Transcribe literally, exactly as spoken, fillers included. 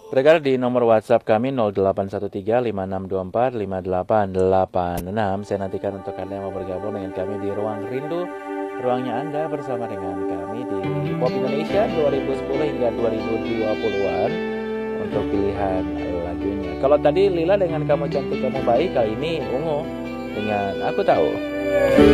Bergerak di nomor WhatsApp kami nol delapan satu tiga lima enam dua empat lima delapan delapan enam. Saya nantikan untuk Anda yang mau bergabung dengan kami di Ruang Rindu. Ruangnya Anda bersama dengan kami di Pop Indonesia dua ribu sepuluh hingga dua ribu dua puluhan untuk pilihan lagunya. Kalau tadi Lila dengan Kamu Cantik Kamu Baik, kali ini Ungu dengan Aku Tahu.